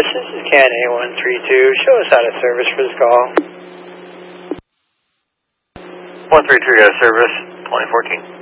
This is Can A132. Show us out of service for this call. 132 out of service, 2014.